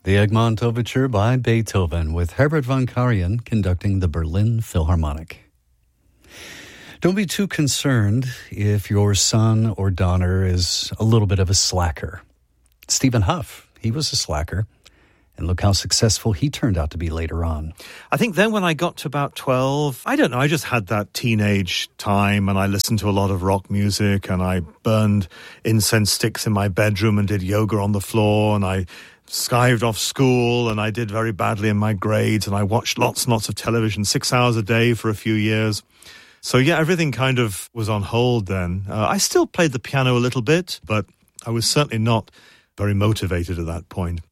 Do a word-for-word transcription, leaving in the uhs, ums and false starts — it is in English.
The Egmont Overture by Beethoven, with Herbert von Karajan conducting the Berlin Philharmonic. Don't be too concerned if your son or daughter is a little bit of a slacker. Stephen Huff, he was a slacker. And look how successful he turned out to be later on. I think then when I got to about twelve, I don't know, I just had that teenage time and I listened to a lot of rock music and I burned incense sticks in my bedroom and did yoga on the floor and I skived off school and I did very badly in my grades and I watched lots and lots of television, six hours a day for a few years. So yeah, everything kind of was on hold then. Uh, I still played the piano a little bit, but I was certainly not very motivated at that point.